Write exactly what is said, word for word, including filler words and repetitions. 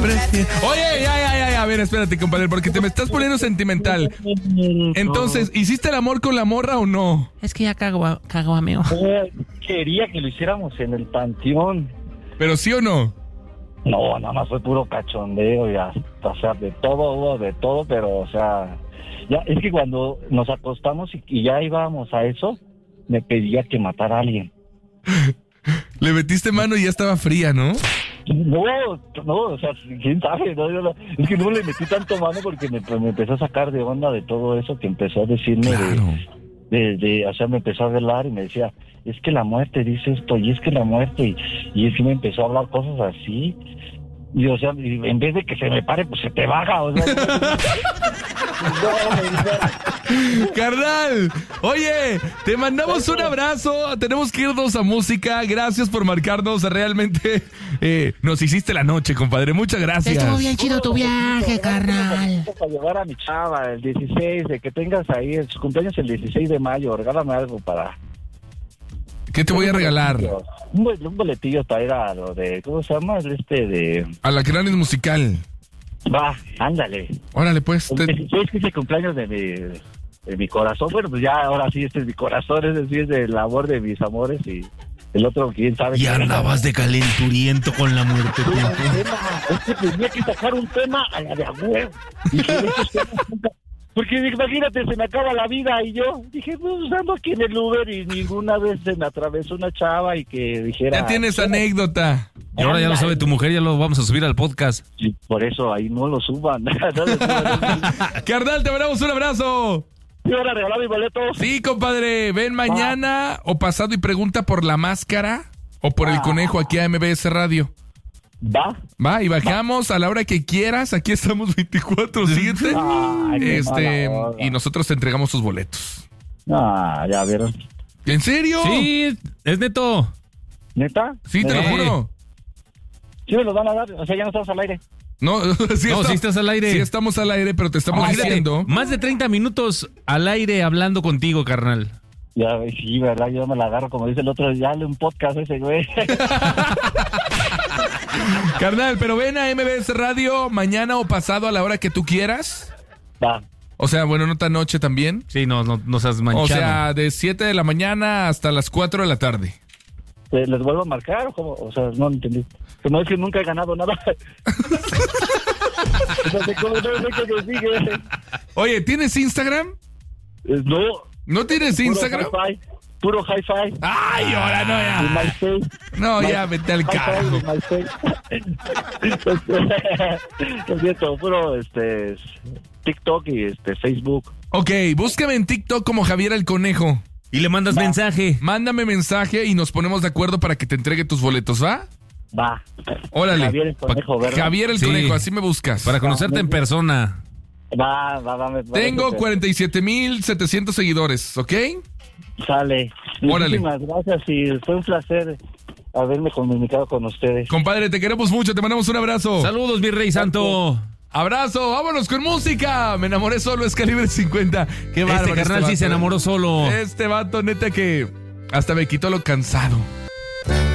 prefiero. Oye, ya, ya, ya, ya, a ver, espérate, compadre, porque te me estás poniendo sentimental. Entonces, ¿hiciste el amor con la morra o no? Es que ya cago, caguameo. Quería que lo hiciéramos en el panteón. ¿Pero sí o no? No, nada más fue puro cachondeo y hasta, o sea, de todo hubo, de todo, pero, o sea, ya, es que cuando nos acostamos y, y ya íbamos a eso, me pedía que matara a alguien. Le metiste mano y ya estaba fría, ¿no? No, no, o sea, quién sabe, no, yo no, es que no le metí tanto mano porque me, me empezó a sacar de onda de todo eso, que empezó a decirme Claro. de, de, de, o sea, me empezó a hablar y me decía, es que la muerte dice esto, y es que la muerte, y, y es que me empezó a hablar cosas así, y o sea, y en vez de que se me pare, pues se te baja, o sea. Carnal, oye, te mandamos un abrazo, tenemos que irnos a música, gracias por marcarnos, realmente eh, nos hiciste la noche, compadre, muchas gracias. Estuvo bien chido tu viaje, carnal. Para llevar a mi chava el dieciséis, de que tengas ahí, el, su cumpleaños el dieciséis de mayo, regálame algo para... ¿Qué te voy a regalar? Un, un boletillo para ir a lo de, ¿cómo se llama? Este de... A la Cranes Musical. Va, ándale. Órale, pues. El Te... dieciséis que es el cumpleaños de mi, de mi corazón. Bueno, pues ya ahora sí, este es mi corazón, es decir, es del amor de mis amores y el otro, quién sabe. Y andabas de calenturiento con la muerte. Es que tenía que sacar un tema a la de a huevo. Dije, estos temas nunca... Porque imagínate, se me acaba la vida y yo dije, pues ando aquí en el Uber y ninguna vez se me atravesó una chava y que dijera... Ya tienes anécdota. Y ahora ya lo sabe tu mujer, ya lo vamos a subir al podcast. Sí, por eso ahí no lo suban. No lo suban. Carnal, te mandamos un abrazo. ¿Y ahora regalar mi boleto? Sí, compadre, ven mañana o pasado y pregunta por la máscara o por el conejo aquí a M B S Radio. Va. Va, y bajamos a la hora que quieras. Aquí estamos veinticuatro siete. Este, y nosotros te entregamos tus boletos. Ah, ya vieron. ¿En serio? Sí, es neto. ¿Neta? Sí, te lo Eh, juro. Sí me los van a dar, o sea, ya no estamos al aire. No, sí, No, está- sí estás al aire. Sí estamos al aire, pero te estamos Imagínate, diciendo. más de treinta minutos al aire hablando contigo, carnal. Ya, sí, verdad, yo me la agarro, como dice el otro, ya le un podcast a ese güey. Carnal, pero ven a M B S Radio mañana o pasado a la hora que tú quieras. Va. O sea, bueno, no tan noche también. Sí, no, no, no seas manchado. O sea, de siete de la mañana hasta las cuatro de la tarde. ¿Les vuelvo a marcar o cómo? O sea, no entendí. Como es que nunca he ganado nada. O sea, sé cómo, no sé qué me sigue. Oye, ¿tienes Instagram? Eh, No. ¿No tienes Puro Instagram? hi-fi, Puro hi-fi. Ay, ahora no, Y ya. MySpace. No, My- ya, vete al hi-fi carajo. y MySpace. Es cierto, puro este, TikTok y este Facebook. Ok, búscame en TikTok como Javier el Conejo. Y le mandas Va. mensaje. Mándame mensaje y nos ponemos de acuerdo para que te entregue tus boletos, ¿va? Va. Órale. Javier el Conejo, ¿verdad? Javier el Sí. Conejo, así me buscas. Para conocerte en persona. Va, va, va. me parece Tengo que cuarenta y siete mil setecientos seguidores, ¿ok? Sale. Órale. Muchísimas gracias y fue un placer haberme comunicado con ustedes. Compadre, te queremos mucho, te mandamos un abrazo. Saludos, mi rey santo. Abrazo, vámonos con música. Me enamoré solo, es Calibre cincuenta. Qué bárbaro. Este carnal sí vato, se enamoró ¿eh? solo. Este vato, neta, que hasta me quitó lo cansado.